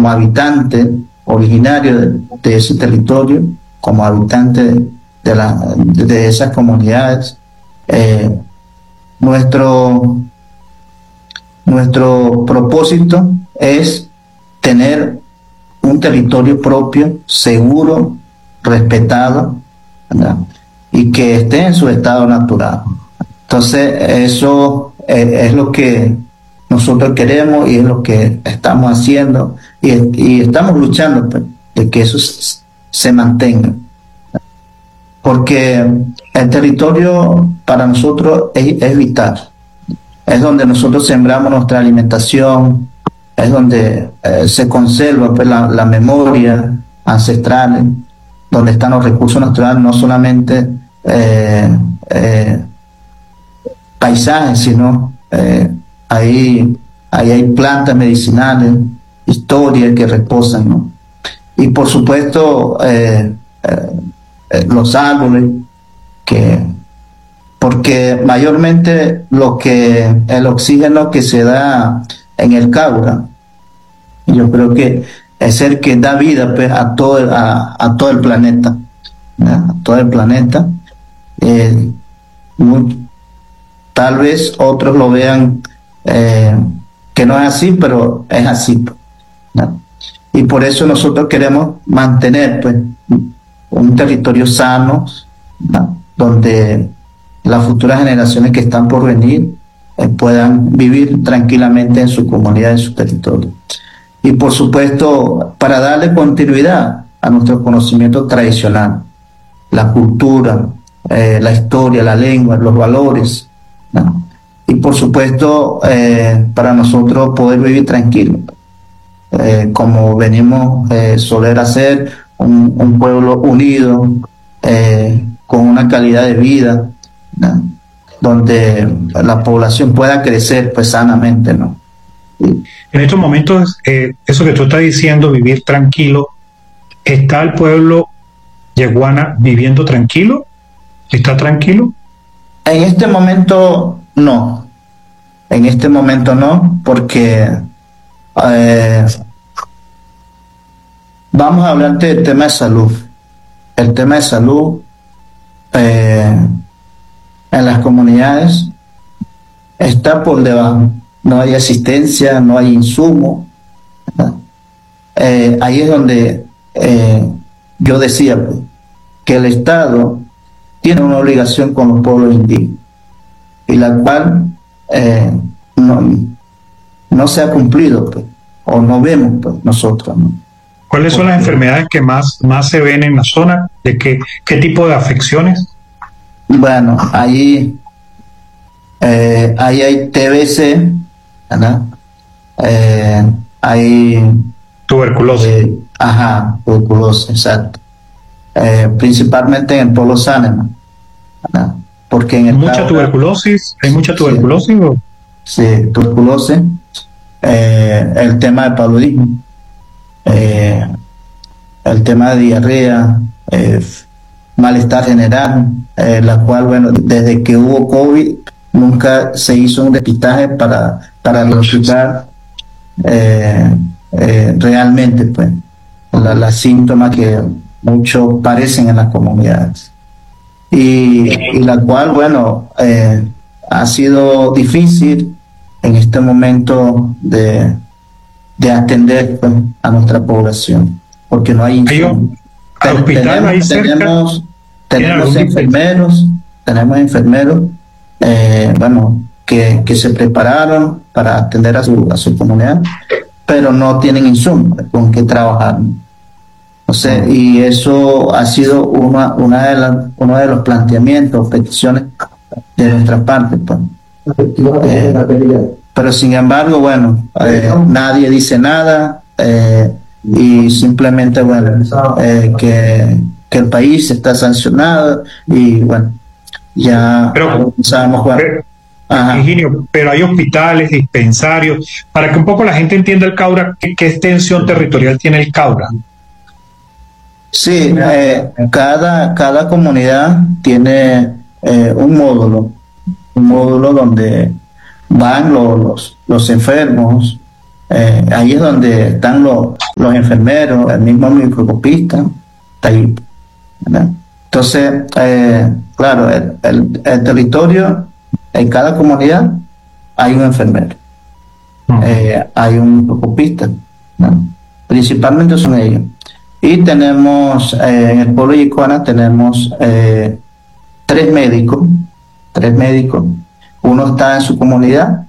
como habitante originario de ese territorio, como habitante de esas comunidades. Nuestro propósito es tener un territorio propio, seguro, respetado, ¿verdad? Y que esté en su estado natural. Entonces, eso es lo que nosotros queremos y es lo que estamos haciendo y estamos luchando, pues, de que eso se mantenga. Porque el territorio para nosotros es vital. Es donde nosotros sembramos nuestra alimentación, es donde se conserva, pues, la memoria ancestral, donde están los recursos naturales, no solamente paisajes, sino ahí hay plantas medicinales, historias que reposan, ¿no? Y por supuesto los árboles, porque mayormente el oxígeno que se da en el Caura, yo creo que es el que da vida, pues, a todo el planeta, ¿no? A todo el planeta. Tal vez otros lo vean que no es así, pero es así, ¿no? Y por eso nosotros queremos mantener, pues, un territorio sano, ¿no? Donde las futuras generaciones que están por venir puedan vivir tranquilamente en su comunidad, en su territorio. Y por supuesto, para darle continuidad a nuestro conocimiento tradicional, la cultura, la historia, la lengua, los valores, ¿no? Y por supuesto, para nosotros poder vivir tranquilos, como venimos soler hacer, un pueblo unido, con una calidad de vida, ¿no? Donde la población pueda crecer, pues, sanamente, ¿no? En estos momentos, eso que tú estás diciendo, vivir tranquilo, ¿está el pueblo yeguana viviendo tranquilo? ¿Está tranquilo? En este momento no. En este momento no, porque vamos a hablar del tema de salud. El tema de salud en las comunidades está por debajo. No hay asistencia, no hay insumo, ¿verdad? Ahí es donde yo decía, pues, que el Estado tiene una obligación con los pueblos indígenas, y la cual no se ha cumplido, pues, o no vemos, pues, nosotros, ¿no? ¿Cuáles son las enfermedades que más se ven en la zona? ¿De qué tipo de afecciones? Bueno, ahí hay TBC, ¿verdad? Hay tuberculosis. Tuberculosis, exacto. Principalmente en el pueblo Sánema, ¿verdad? Porque en el ¿Mucha tuberculosis? ¿Hay mucha tuberculosis? Sí, tuberculosis, el tema de paludismo, el tema de diarrea, malestar general, la cual, bueno, desde que hubo COVID nunca se hizo un depistaje para identificar realmente, pues, las síntomas que muchos padecen en las comunidades, y la cual, bueno, ha sido difícil en este momento de atender, pues, a nuestra población, porque no hay insumos. Tenemos enfermeros, bueno, que se prepararon para atender a su comunidad, pero no tienen insumos con que trabajar. O sea, y eso ha sido uno de los planteamientos, peticiones de nuestra parte, pues. Pero sin embargo, bueno, nadie dice nada, y simplemente, bueno, que el país está sancionado, y bueno, ya sabemos, bueno. Higinio, pero hay hospitales, dispensarios, para que un poco la gente entienda el Caura, ¿qué extensión territorial tiene el Caura? Sí, cada comunidad tiene un módulo donde van los enfermos, Ahí es donde están los enfermeros, el mismo microscopista, está ahí, ¿verdad? Entonces, claro, el territorio, en cada comunidad hay un enfermero, hay un microscopista, ¿no? Principalmente son ellos. Y tenemos, en el pueblo de Yicuana tenemos tres médicos, uno está en su comunidad,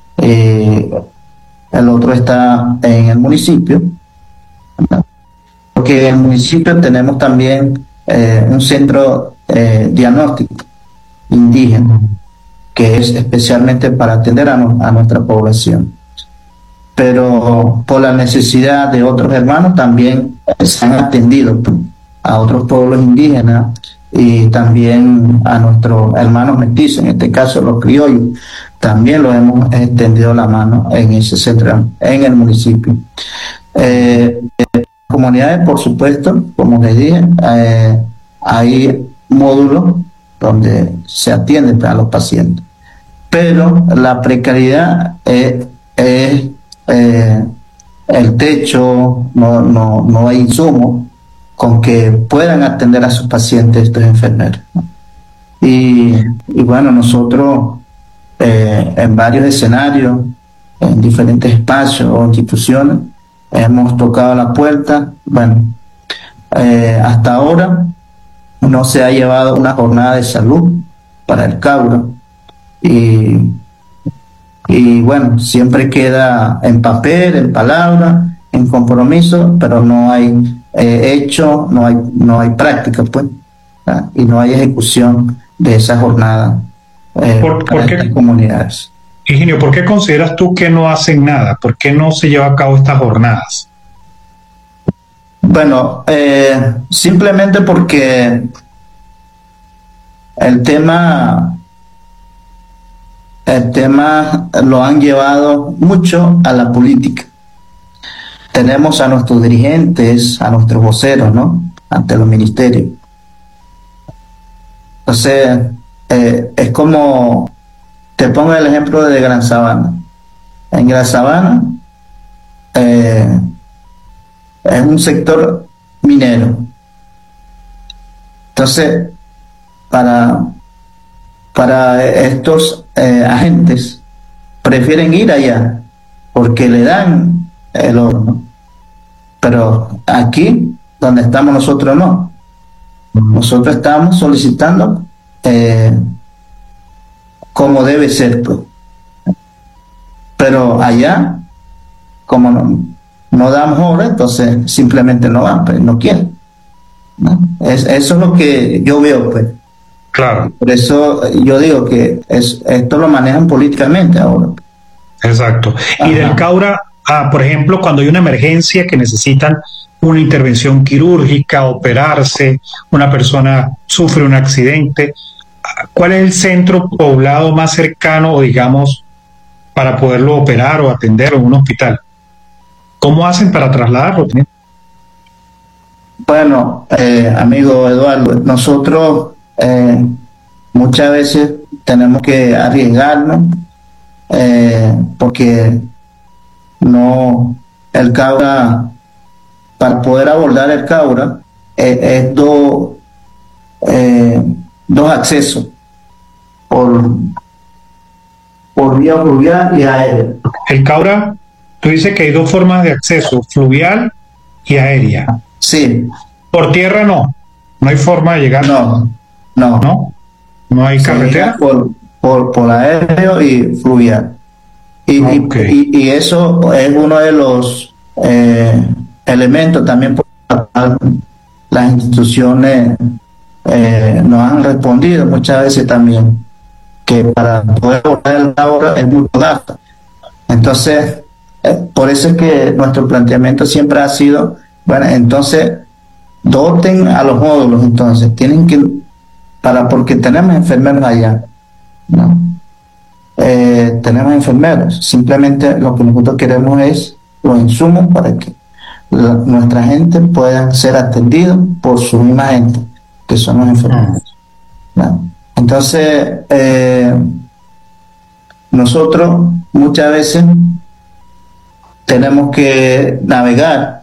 el otro está en el municipio, ¿verdad? Porque en el municipio tenemos también un centro diagnóstico indígena, que es especialmente para atender a nuestra población. Pero por la necesidad de otros hermanos también se han atendido a otros pueblos indígenas y también a nuestros hermanos mestizos, en este caso los criollos, también los hemos extendido la mano en ese centro, en el municipio. Comunidades, por supuesto, como les dije, hay módulos donde se atiende a los pacientes, pero la precariedad es el techo, no hay insumos con que puedan atender a sus pacientes estos enfermeros, ¿no? Y bueno, nosotros en varios escenarios, en diferentes espacios o instituciones, hemos tocado la puerta. Bueno, hasta ahora no se ha llevado una jornada de salud para el Caura y bueno, siempre queda en papel, en palabra, en compromiso, pero no hay hecho, no hay práctica, pues, ¿verdad? Y no hay ejecución de esa jornada para estas comunidades. Higinio, ¿por qué consideras tú que no hacen nada? ¿Por qué no se lleva a cabo estas jornadas? Bueno, simplemente porque el tema lo han llevado mucho a la política. Tenemos a nuestros dirigentes, a nuestros voceros, ¿no?, ante los ministerios. Entonces, es como, te pongo el ejemplo de Gran Sabana. En Gran Sabana es un sector minero. Entonces, para estos agentes prefieren ir allá porque le dan el oro, ¿no? Pero aquí, donde estamos nosotros, no. Nosotros estamos solicitando como debe ser, pues. Pero allá, como no damos oro, entonces simplemente no van, pues, no quieren, ¿no? Eso es lo que yo veo, pues. Claro. Por eso yo digo que esto lo manejan políticamente ahora. Exacto. Y del Caura, por ejemplo, cuando hay una emergencia que necesitan una intervención quirúrgica, operarse, una persona sufre un accidente, ¿cuál es el centro poblado más cercano, o digamos, para poderlo operar o atender en un hospital? ¿Cómo hacen para trasladarlo? Bueno, amigo Eduardo, nosotros muchas veces tenemos que arriesgarnos porque el Caura, para poder abordar el Caura, es dos accesos por vía fluvial y aérea. El Caura, tú dices que hay dos formas de acceso, fluvial y aérea. Sí. Por tierra no hay forma de llegar. No hay carretera. Por aéreo y fluvial. Y eso es uno de los elementos también por las instituciones nos han respondido muchas veces también, que para poder abordar el Caura es mucho gasto. Entonces, por eso es que nuestro planteamiento siempre ha sido, bueno, entonces doten a los módulos, entonces tienen que, porque tenemos enfermeros allá, ¿no? Tenemos enfermeros, simplemente lo que nosotros queremos es los insumos para que nuestra gente pueda ser atendida por su misma gente, que son los enfermeros, ¿no? Entonces, nosotros muchas veces tenemos que navegar